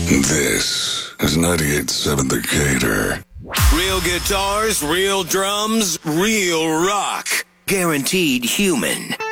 This is 98.7 The Gator. Real guitars, real drums, real rock. Guaranteed human.